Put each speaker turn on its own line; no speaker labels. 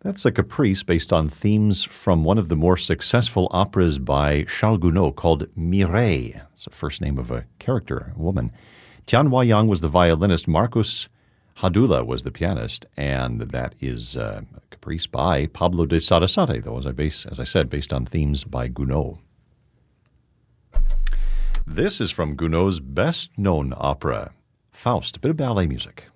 That's a caprice based on themes from one of the more successful operas by Charles Gounod called Mireille. It's the first name of a character, a woman. Tian Huayang was the violinist. Marcus Hadula was the pianist. And that is a caprice by Pablo de Sarasate, though, as I said, based on themes by Gounod. This is from Gounod's best-known opera, Faust, a bit of ballet music.